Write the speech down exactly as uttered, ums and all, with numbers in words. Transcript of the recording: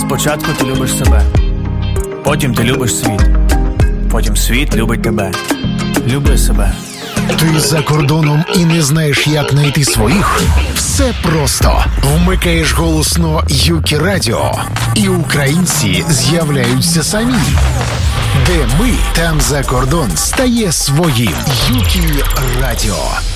Спочатку ти любиш себе, потім ти любиш світ, потім світ любить тебе. Люби себе. Ти за кордоном і не знаєш, як знайти своїх? Все просто. Вмикаєш голосно Юкі Радіо, і українці з'являються самі. Де ми, там за кордон стає своїм. Юкі Радіо.